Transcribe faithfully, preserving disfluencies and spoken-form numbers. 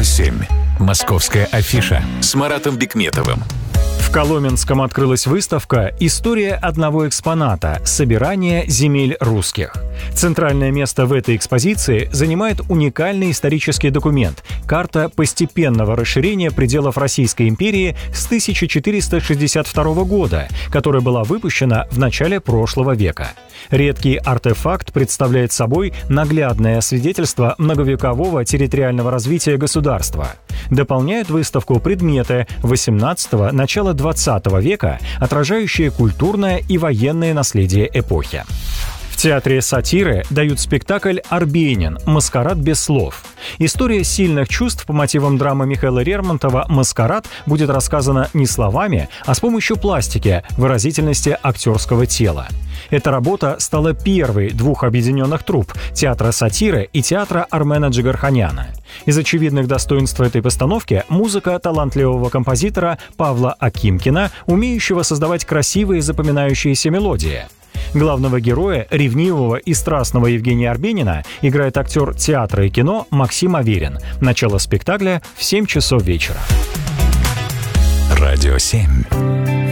семь. Московская афиша с Маратом Бикметовым. В Коломенском открылась выставка «История одного экспоната. Собирание земель русских». Центральное место в этой экспозиции занимает уникальный исторический документ – карта постепенного расширения пределов Российской империи с тысяча четыреста шестьдесят второго года, которая была выпущена в начале прошлого века. Редкий артефакт представляет собой наглядное свидетельство многовекового территориального развития государства. Дополняют выставку предметы восемнадцатого – начала двадцатого века, отражающие культурное и военное наследие эпохи. В Театре сатиры дают спектакль «Арбенин. Маскарад без слов». История сильных чувств по мотивам драмы Михаила Лермонтова «Маскарад» будет рассказана не словами, а с помощью пластики, выразительности актерского тела. Эта работа стала первой двух объединенных труп – Театра сатиры и Театра Армена Джигарханяна. Из очевидных достоинств этой постановки – музыка талантливого композитора Павла Акимкина, умеющего создавать красивые запоминающиеся мелодии. Главного героя, ревнивого и страстного Евгения Арбенина, играет актер театра и кино Максим Аверин. Начало спектакля в семь часов вечера. Радио семь.